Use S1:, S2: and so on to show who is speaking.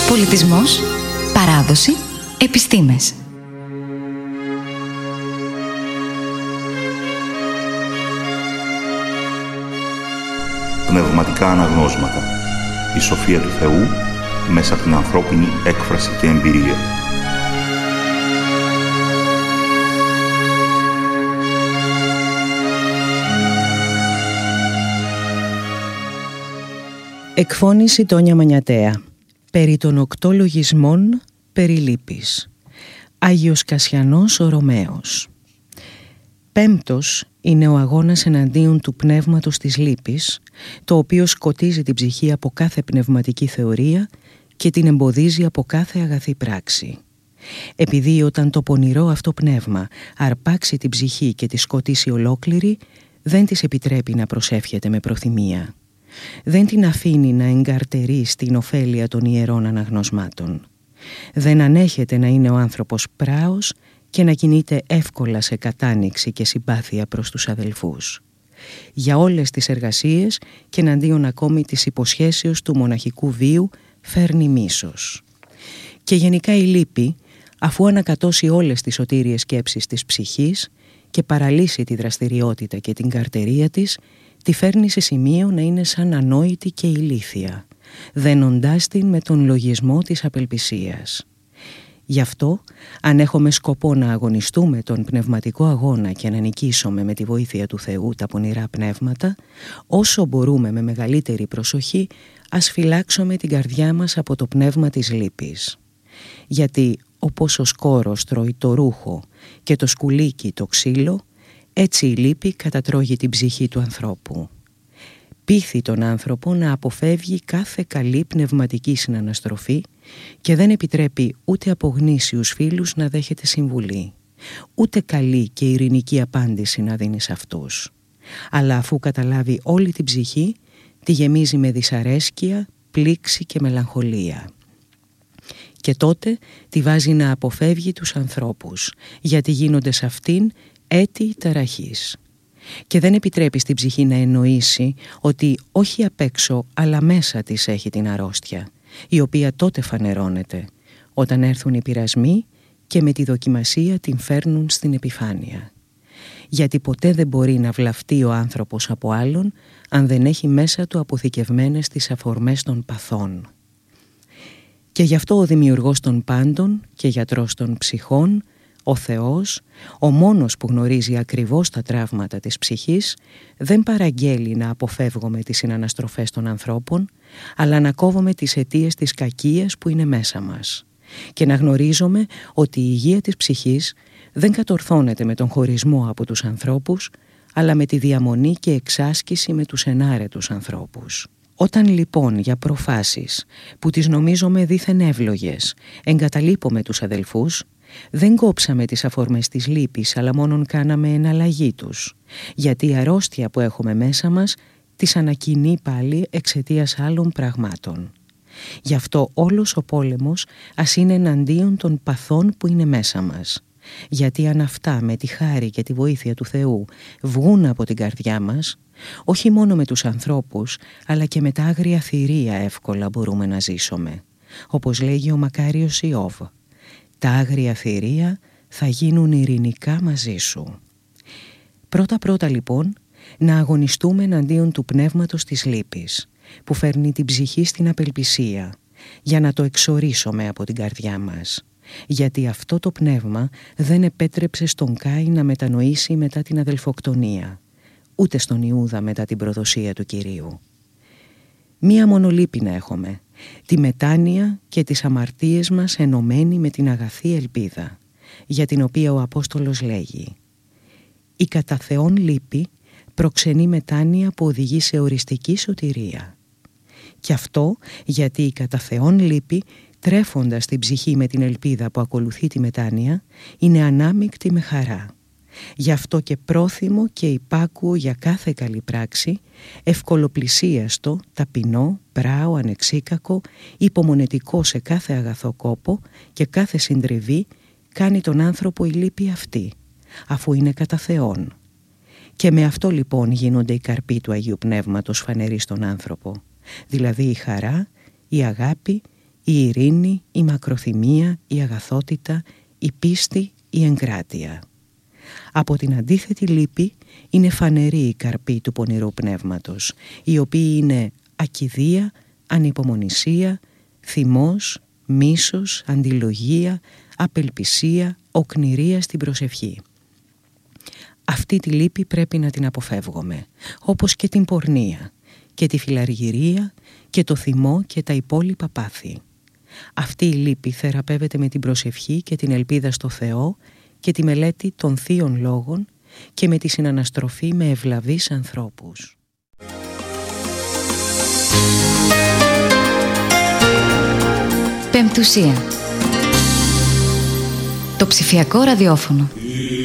S1: Πολιτισμός, παράδοση, επιστήμες.
S2: Πνευματικά αναγνώσματα. Η σοφία του Θεού μέσα από την ανθρώπινη έκφραση και εμπειρία.
S3: Εκφώνηση Τόνια Μανιατέα. Περί των 8 λογισμών περί λύπης. Άγιος Κασιανός ο Ρωμαίος. Πέμπτος είναι ο αγώνας εναντίον του πνεύματος της λύπης, το οποίο σκοτίζει την ψυχή από κάθε πνευματική θεωρία και την εμποδίζει από κάθε αγαθή πράξη. Επειδή όταν το πονηρό αυτό πνεύμα αρπάξει την ψυχή και τη σκοτήσει ολόκληρη, δεν της επιτρέπει να προσεύχεται με προθυμία. Δεν την αφήνει να εγκαρτερεί στην ωφέλεια των ιερών αναγνωσμάτων. Δεν ανέχεται να είναι ο άνθρωπος πράος και να κινείται εύκολα σε κατάνοιξη και συμπάθεια προς τους αδελφούς. Για όλες τις εργασίες και εναντίον ακόμη της υποσχέσεως του μοναχικού βίου φέρνει μίσος. Και γενικά η λύπη, αφού ανακατώσει όλες τις σωτήριες σκέψεις της ψυχής και παραλύσει τη δραστηριότητα και την καρτερία της, τη φέρνει σε σημείο να είναι σαν ανόητη και ηλίθια, δένοντάς την με τον λογισμό της απελπισίας. Γι' αυτό, αν έχουμε σκοπό να αγωνιστούμε τον πνευματικό αγώνα και να νικήσουμε με τη βοήθεια του Θεού τα πονηρά πνεύματα, όσο μπορούμε με μεγαλύτερη προσοχή, ας φυλάξουμε την καρδιά μας από το πνεύμα της λύπης. Γιατί όπως ο σκόρος τρώει το ρούχο και το σκουλίκι το ξύλο, έτσι η λύπη κατατρώγει την ψυχή του ανθρώπου. Πείθει τον άνθρωπο να αποφεύγει κάθε καλή πνευματική συναναστροφή και δεν επιτρέπει ούτε από γνήσιους φίλους να δέχεται συμβουλή, ούτε καλή και ειρηνική απάντηση να δίνει σε αυτούς. Αλλά αφού καταλάβει όλη την ψυχή, τη γεμίζει με δυσαρέσκεια, πλήξη και μελαγχολία. Και τότε τη βάζει να αποφεύγει τους ανθρώπους, γιατί γίνονται σε αυτήν έτη ταραχής. Και δεν επιτρέπει στην ψυχή να εννοήσει ότι όχι απ' έξω αλλά μέσα της έχει την αρρώστια, η οποία τότε φανερώνεται όταν έρθουν οι πειρασμοί και με τη δοκιμασία την φέρνουν στην επιφάνεια. Γιατί ποτέ δεν μπορεί να βλαφτεί ο άνθρωπος από άλλον αν δεν έχει μέσα του αποθηκευμένες τις αφορμές των παθών. Και γι' αυτό ο δημιουργός των πάντων και γιατρός των ψυχών, ο Θεός, ο μόνος που γνωρίζει ακριβώς τα τραύματα της ψυχής, δεν παραγγέλει να αποφεύγουμε τις συναναστροφές των ανθρώπων, αλλά να κόβουμε τις αιτίες της κακίας που είναι μέσα μας και να γνωρίζουμε ότι η υγεία της ψυχής δεν κατορθώνεται με τον χωρισμό από τους ανθρώπους, αλλά με τη διαμονή και εξάσκηση με τους ενάρετους ανθρώπους. Όταν λοιπόν για προφάσεις που τις νομίζουμε δήθεν εύλογες εγκαταλείπουμε τους αδελφούς, δεν κόψαμε τις αφορμές της λύπης, αλλά μόνον κάναμε εναλλαγή τους, γιατί η αρρώστια που έχουμε μέσα μας τις ανακοινεί πάλι εξαιτίας άλλων πραγμάτων. Γι' αυτό όλος ο πόλεμος ας είναι εναντίον των παθών που είναι μέσα μας, γιατί αν αυτά με τη χάρη και τη βοήθεια του Θεού βγουν από την καρδιά μας, όχι μόνο με τους ανθρώπους, αλλά και με τα άγρια θηρία εύκολα μπορούμε να ζήσουμε. Όπως λέγει ο μακάριος Ιώβ, τα άγρια θηρία θα γίνουν ειρηνικά μαζί σου. Πρώτα λοιπόν να αγωνιστούμε εναντίον του πνεύματος της λύπης, που φέρνει την ψυχή στην απελπισία, για να το εξορίσουμε από την καρδιά μας. Γιατί αυτό το πνεύμα δεν επέτρεψε στον Κάιν να μετανοήσει μετά την αδελφοκτονία, ούτε στον Ιούδα μετά την προδοσία του Κυρίου. Μία μόνο λύπη να έχουμε, τη μετάνοια και τις αμαρτίες μας ενωμένη με την αγαθή ελπίδα, για την οποία ο Απόστολος λέγει: «Η κατά Θεόν λύπη προξενεί μετάνοια που οδηγεί σε οριστική σωτηρία». Και αυτό γιατί η κατά Θεόν λύπη, τρέφοντας την ψυχή με την ελπίδα που ακολουθεί τη μετάνοια, είναι ανάμεικτη με χαρά. Γι' αυτό και πρόθυμο και υπάκουο για κάθε καλή πράξη, ευκολοπλησίαστο, ταπεινό, πράο, ανεξίκακο, υπομονετικό σε κάθε αγαθό κόπο και κάθε συντριβή, κάνει τον άνθρωπο η λύπη αυτή, αφού είναι κατά Θεόν. Και με αυτό λοιπόν γίνονται οι καρποί του Αγίου Πνεύματος φανεροί στον άνθρωπο, δηλαδή η χαρά, η αγάπη η ειρήνη, η μακροθυμία, η αγαθότητα, η πίστη, η εγκράτεια. Από την αντίθετη λύπη είναι φανερή η καρπή του πονηρού πνεύματος, οι οποίοι είναι ακηδία, ανυπομονησία, θυμός, μίσος, αντιλογία, απελπισία, οκνηρία στην προσευχή. Αυτή τη λύπη πρέπει να την αποφεύγουμε, όπως και την πορνεία και τη φιλαργυρία και το θυμό και τα υπόλοιπα πάθη. Αυτή η λύπη θεραπεύεται με την προσευχή και την ελπίδα στο Θεό και τη μελέτη των θείων λόγων και με τη συναναστροφή με ευλαβείς ανθρώπους.
S1: Πεμπτουσία. Το ψηφιακό ραδιόφωνο.